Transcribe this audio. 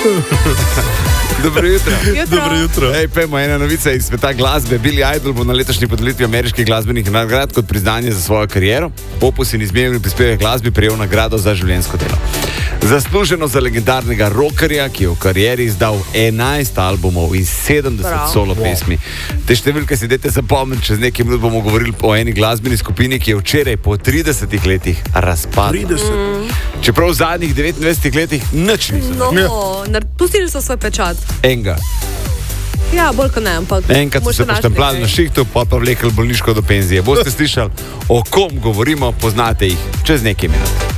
Dobro jutro. Dobro jutro. Ej, pejmo, ena novica iz sveta glasbe. Billy Idol bo na letošnji podelitvi ameriških glasbenih nagrad kot priznanje za svojo kariero. Opus in izjemni prispevek glasbi prejel nagrado za življenjsko delo. Zasluženo za legendarnega rockerja, ki je v karieri izdal 11 albumov in 70 solo pesmi. Te številke si dajte zapomniti, čez nekaj minut bomo govorili o eni glasbeni skupini, ki je včeraj po 30 letih razpadla. Čeprav v zadnjih 29 letih nič niso. Pustili so svoj pečat. Enga. Ja, bolj kot ne, ampak... Enkrat so se poštempljali na šihtu, pa vlekli bolniško do penzije. Boste slišali, o kom govorimo, poznate jih čez nekaj minut.